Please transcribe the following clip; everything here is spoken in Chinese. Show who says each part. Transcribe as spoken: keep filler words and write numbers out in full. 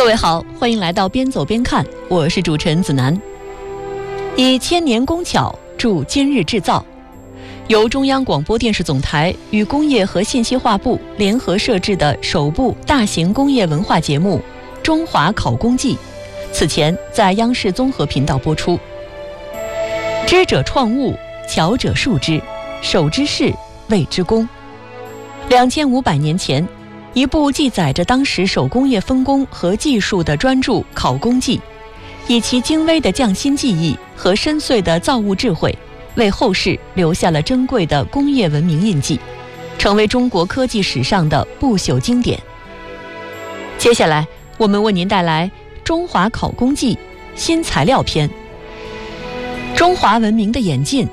Speaker 1: 各位好，欢迎来到边走边看，我是主持人子楠。以千年工巧铸今日制造，由中央广播电视总台与工业和信息化部联合设置的首部大型工业文化节目《中华考工记》，此前在央视综合频道播出。知者创物，巧者术之，手之事，谓之工。两千五百年前，一部记载着当时手工业分工和技术的专著《考工记》，以其精微的匠心技艺和深邃的造物智慧，为后世留下了珍贵的工业文明印记，成为中国科技史上的不朽经典。接下来，我们为您带来《中华考工记》新材料篇。中华文明的演进